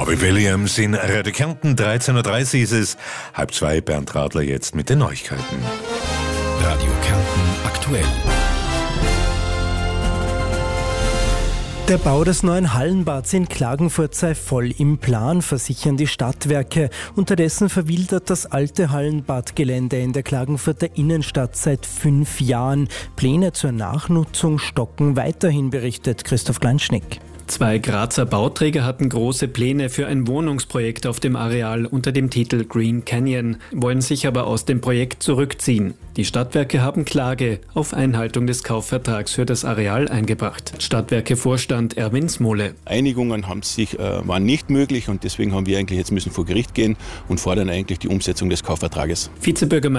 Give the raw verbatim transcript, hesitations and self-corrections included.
Robbie Williams in Radio Kärnten, dreizehn Uhr dreißig ist es. Halb zwei, Bernd Radler jetzt mit den Neuigkeiten. Radio Kärnten aktuell. Der Bau des neuen Hallenbads in Klagenfurt sei voll im Plan, versichern die Stadtwerke. Unterdessen verwildert das alte Hallenbadgelände in der Klagenfurter Innenstadt seit fünf Jahren. Pläne zur Nachnutzung stocken weiterhin, berichtet Christoph Kleinschnick. Zwei Grazer Bauträger hatten große Pläne für ein Wohnungsprojekt auf dem Areal unter dem Titel Green Canyon, wollen sich aber aus dem Projekt zurückziehen. Die Stadtwerke haben Klage auf Einhaltung des Kaufvertrags für das Areal eingebracht. Stadtwerke-Vorstand Erwin Smole. Einigungen haben sich, äh, waren nicht möglich und deswegen haben wir eigentlich jetzt müssen vor Gericht gehen und fordern eigentlich die Umsetzung des Kaufvertrages. Vizebürgermeister